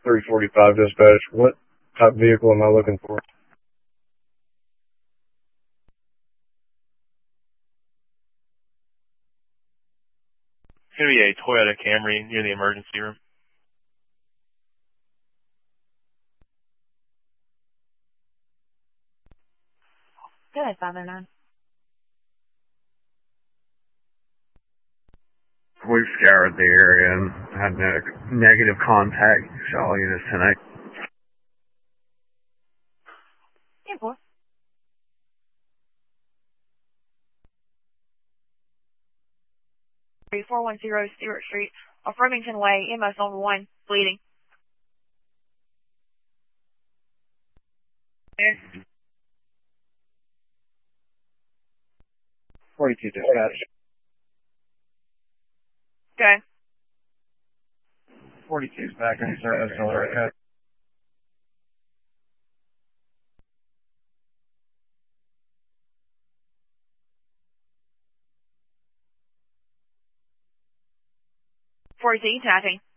345 dispatch. What type of vehicle am I looking for? It's going to be a Toyota Camry near the emergency room. Go ahead, 509. We've scoured the area and had negative contact. All units tonight. 10-4. Three 410 Stewart Street off Remington Way, MS on 1, bleeding. Yeah. 42 dispatch. Okay. 42's back in service already. Tapping.